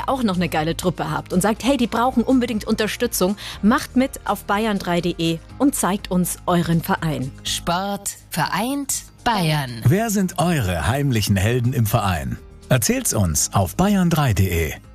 ihr auch noch eine geile Truppe habt und sagt, hey, die brauchen unbedingt Unterstützung, macht mit auf bayern3.de und zeigt uns euren Verein. Sport vereint Bayern. Wer sind eure heimlichen Helden im Verein? Erzählt's uns auf bayern3.de.